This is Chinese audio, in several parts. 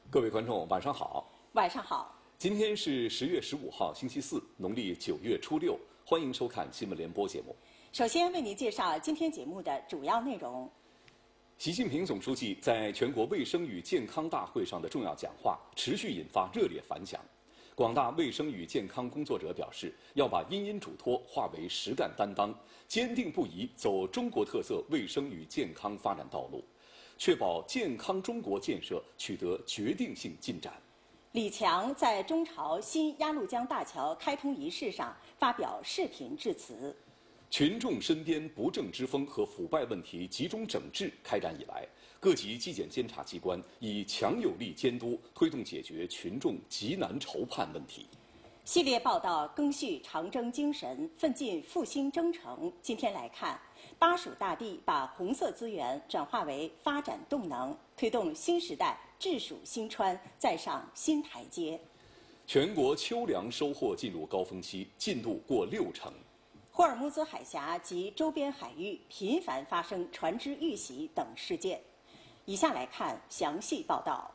各位观众，晚上好。 晚上好。 今天是10月15号，星期四，农历9月初6。欢迎收看新闻联播节目。 首先为您介绍今天节目的主要内容。 习近平总书记在全国卫生与健康大会上的重要讲话持续引发热烈反响。广大卫生与健康工作者表示，要把因因嘱托化为实干担当，坚定不移走中国特色卫生与健康发展道路，确保健康中国建设取得决定性进展。 李强在中朝新鸭绿江大桥开通仪式上发表视频致辞。 群众身边不正之风和腐败问题集中整治开展以来，各级纪检监察机关以强有力监督推动解决群众急难愁盼问题。 系列报道赓续长征精神，奋进复兴征程。今天来看，巴蜀大地把红色资源转化为发展动能，推动新时代治蜀新川再上新台阶。 全国秋粮收获进入高峰期，进度过60%。 霍尔木兹海峡及周边海域频繁发生船只遇袭等事件。以下来看详细报道。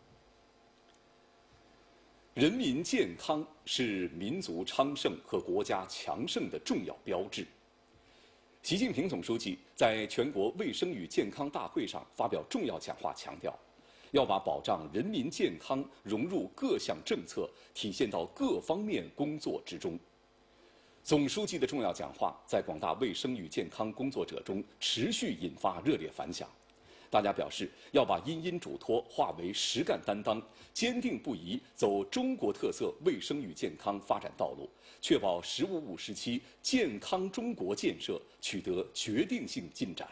人民健康是民族昌盛和国家强盛的重要标志。习近平总书记在全国卫生与健康大会上发表重要讲话，强调，要把保障人民健康融入各项政策，体现到各方面工作之中。总书记的重要讲话在广大卫生与健康工作者中持续引发热烈反响。大家表示，要把因因嘱托化为实干担当，坚定不移走中国特色卫生与健康发展道路，确保“十五五”时期健康中国建设取得决定性进展。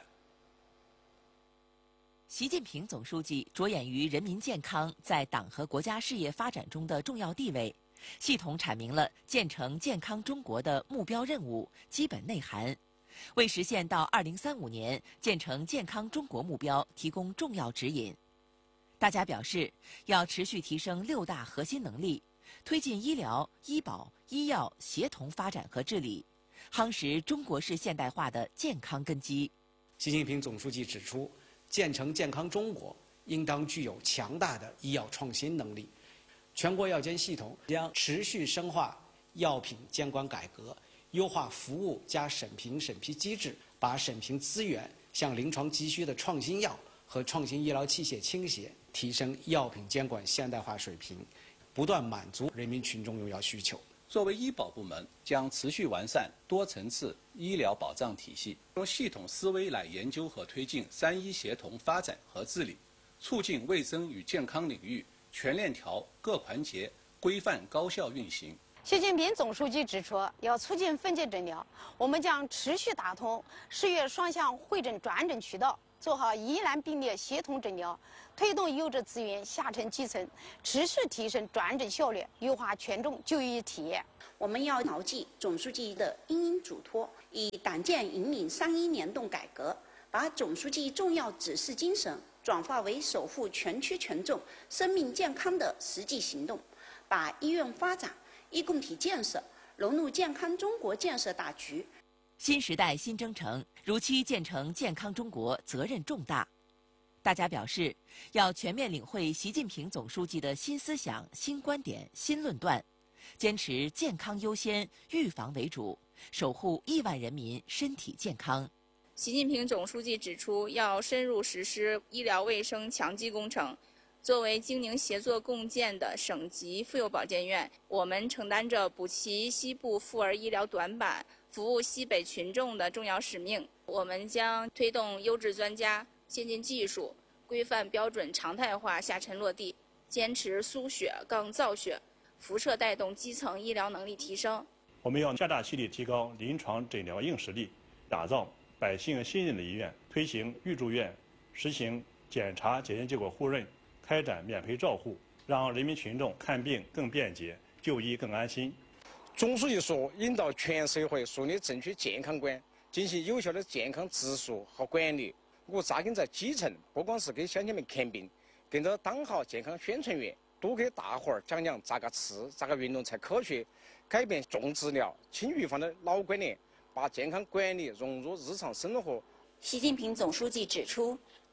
习近平总书记着眼于人民健康在党和国家事业发展中的重要地位，系统阐明了建成健康中国的目标任务、基本内涵，为实现到2035年建成健康中国目标提供重要指引。大家表示，要持续提升6大核心能力，推进医疗、医保、医药协同发展和治理，夯实中国式现代化的健康根基。 习近平总书记指出，建成健康中国应当具有强大的医药创新能力。全国药监系统将持续深化药品监管改革，优化服务加审批机制，把审评资源向临床急需的创新药和创新医疗器械倾斜，提升药品监管现代化水平，不断满足人民群众用药需求。 作为医保部门，将持续完善多层次医疗保障体系，用系统思维来研究和推进3医协同发展和治理，促进卫生与健康领域全链条各环节规范高效运行。 习近平总书记指出，要促进分阶诊疗，我们将持续打通市院双向会诊转诊渠道，做好疑难并列协同诊疗，推动优质资源下沉基层，持续提升转诊效率，优化群众就医体验。 我们要牢记总书记的因因嘱托，以党建引领3医联动改革，把总书记重要指示精神转化为守护全区群众生命健康的实际行动，把医院发展、医共体建设融入健康中国建设大局。 新时代新征程，如期建成健康中国责任重大。大家表示，要全面领会习近平总书记的新思想、新观点、新论断，坚持健康优先、预防为主，守护亿万人民身体健康。 习近平总书记指出，要深入实施医疗卫生强基工程。作为京宁协作共建的省级妇幼保健院，我们承担着补齐西部妇儿医疗短板、服务西北群众的重要使命。我们将推动优质专家、先进技术、规范标准常态化下沉落地，坚持输血杠造血，辐射带动基层医疗能力提升。 我们要加大气力提高临床诊疗硬实力，打造百姓信任的医院，推行预住院，实行检查检验结果互认，开展免赔照护，让人民群众看病更便捷，就医更安心。 总书记说，引导全社会树立正确健康观，进行有效的健康指数和管理。我扎根在基层，不光是给乡亲们看病，跟着当好健康宣传员，多给大伙儿讲讲咋个吃、咋个运动才科学，改变重治疗、轻预防的老观念，把健康管理融入日常生活。 习近平总书记指出，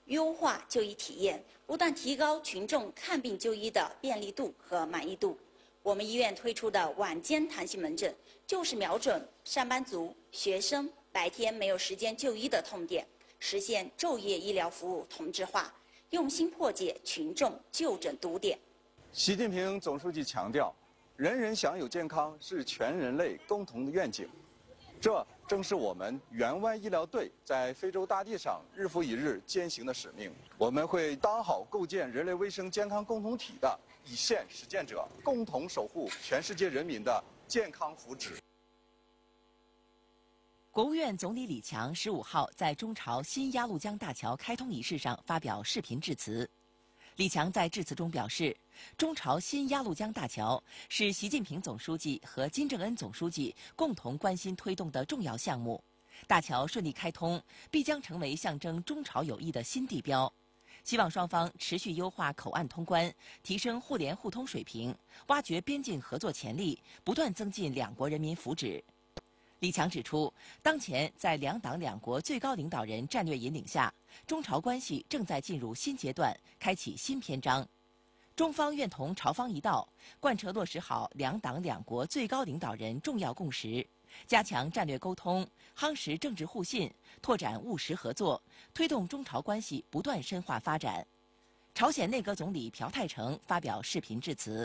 优化就医体验，不断提高群众看病就医的便利度和满意度。我们医院推出的晚间弹性门诊，就是瞄准上班族、学生白天没有时间就医的痛点，实现昼夜医疗服务同质化，用心破解群众就诊堵点。 习近平总书记强调，人人享有健康是全人类共同的愿景。这正是我们援湾医疗队在非洲大地上日复一日践行的使命。我们会当好构建人类卫生健康共同体的一线实践者，共同守护全世界人民的健康福祉。 国务院总理李强15号在中朝新鸭绿江大桥开通仪式上发表视频致辞。李强在致辞中表示，中朝新鸭绿江大桥是习近平总书记和金正恩总书记共同关心推动的重要项目。大桥顺利开通，必将成为象征中朝友谊的新地标。希望双方持续优化口岸通关，提升互联互通水平，挖掘边境合作潜力，不断增进两国人民福祉。李强指出，当前在两党两国最高领导人战略引领下，中朝关系正在进入新阶段，开启新篇章。中方愿同朝方一道，贯彻落实好两党两国最高领导人重要共识，加强战略沟通，夯实政治互信，拓展务实合作，推动中朝关系不断深化发展。朝鲜内阁总理朴泰成发表视频致辞。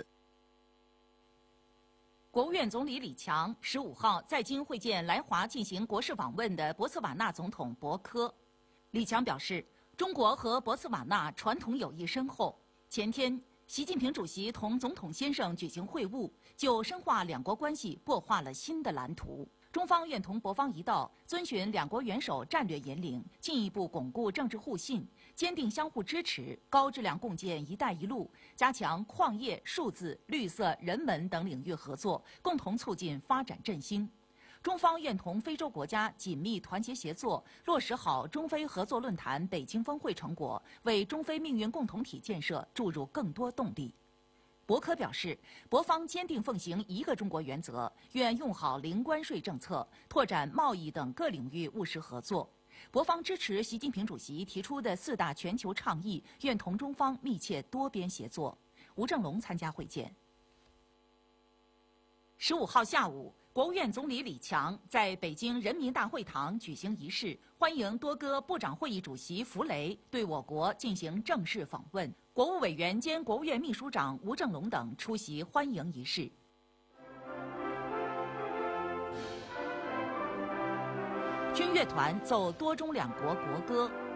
国务院总理李强15号在京会见来华进行国事访问的博茨瓦纳总统博科。李强表示，中国和博茨瓦纳传统友谊深厚。前天，习近平主席同总统先生举行会晤，就深化两国关系擘画了新的蓝图。中方愿同博方一道，遵循两国元首战略引领，进一步巩固政治互信，坚定相互支持，高质量共建“一带一路”，加强矿业、数字、绿色、人文等领域合作，共同促进发展振兴。中方愿同非洲国家紧密团结协作，落实好中非合作论坛北京峰会成果，为中非命运共同体建设注入更多动力。博科表示，博方坚定奉行一个中国原则，愿用好零关税政策，拓展贸易等各领域务实合作。博方支持习近平主席提出的4大全球倡议，愿同中方密切多边协作。吴正龙参加会见。15号下午，国务院总理李强在北京人民大会堂举行仪式，欢迎多哥部长会议主席弗雷对我国进行正式访问。国务委员兼国务院秘书长吴正龙等出席欢迎仪式。军乐团奏多中两国国歌。